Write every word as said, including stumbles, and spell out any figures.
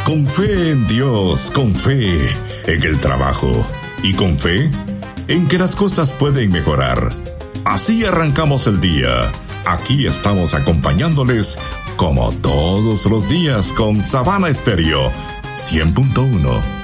Con fe en Dios, con fe en el trabajo y con fe en que las cosas pueden mejorar. Así arrancamos el día. Aquí estamos acompañándoles como todos los días con Savana Estéreo cien punto uno.